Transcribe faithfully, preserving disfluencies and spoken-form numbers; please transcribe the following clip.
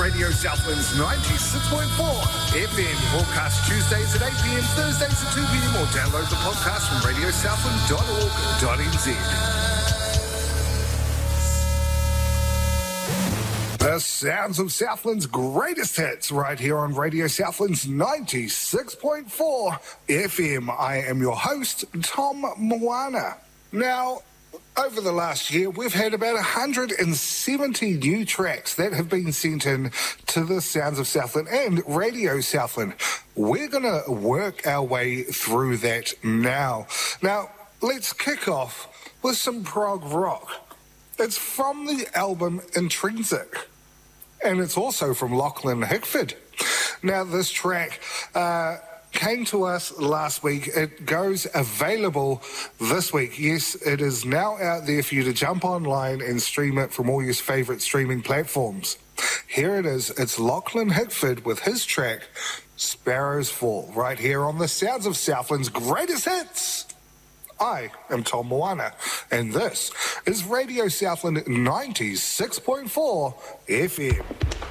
Radio Southland's ninety-six point four F M. Broadcast Tuesdays at eight p m, Thursdays at two p m, or download the podcast from radio southland dot org dot n z. The sounds of Southland's greatest hits right here on Radio Southland's ninety-six point four F M. I am your host, Tom Moana. Now, over the last year, we've had about one hundred seventy new tracks that have been sent in to the Sounds of Southland and Radio Southland. We're going to work our way through that now. Now, let's kick off with some prog rock. It's from the album Intrinsic, and it's also from Lachlan Hickford. Now, this track uh, came to us last week. It goes available this week. Yes, it is now out there for you to jump online and stream it from all your favourite streaming platforms. Here it is. It's Lachlan Hickford with his track, Sparrows Fall, right here on the Sounds of Southland's greatest hits. I am Tom Moana, and this is Radio Southland ninety-six point four F M.